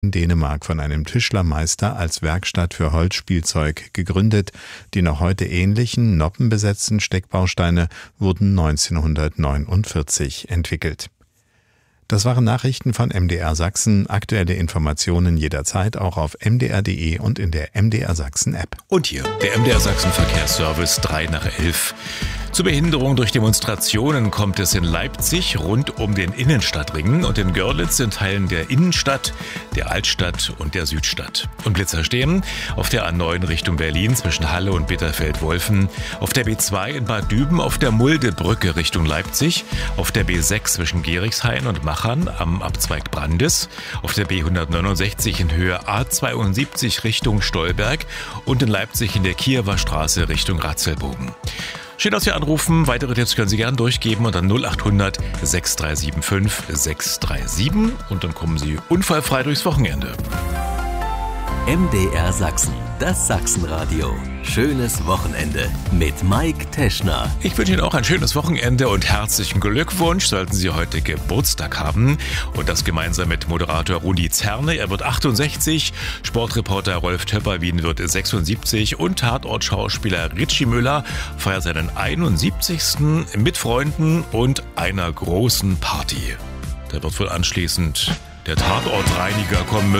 in Dänemark von einem Tischlermeister als Werkstatt für Holzspielzeug gegründet. Die noch heute ähnlichen, noppenbesetzten Steckbausteine wurden 1949 entwickelt. Das waren Nachrichten von MDR Sachsen. Aktuelle Informationen jederzeit auch auf mdr.de und in der MDR Sachsen App. Und hier der MDR Sachsen Verkehrsservice 3 nach 11. Zu Behinderung durch Demonstrationen kommt es in Leipzig rund um den Innenstadtring und in Görlitz in Teilen der Innenstadt, der Altstadt und der Südstadt. Und Blitzer stehen auf der A9 Richtung Berlin zwischen Halle und Bitterfeld-Wolfen, auf der B2 in Bad Düben, auf der Muldebrücke Richtung Leipzig, auf der B6 zwischen Gerichshain und Machern am Abzweig Brandis, auf der B169 in Höhe A72 Richtung Stolberg und in Leipzig in der Kiewer Straße Richtung Ratzelbogen. Schön, dass Sie anrufen. Weitere Tipps können Sie gerne durchgeben unter 0800 6375 637 und dann kommen Sie unfallfrei durchs Wochenende. MDR Sachsen, das Sachsenradio. Schönes Wochenende mit Mike Teschner. Ich wünsche Ihnen auch ein schönes Wochenende und herzlichen Glückwunsch, sollten Sie heute Geburtstag haben. Und das gemeinsam mit Moderator Rudi Zerne. Er wird 68, Sportreporter Rolf Töpperwien wird 76 und Tatortschauspieler Ritchie Müller feiert seinen 71. mit Freunden und einer großen Party. Da wird wohl anschließend der Tatortreiniger kommen müssen.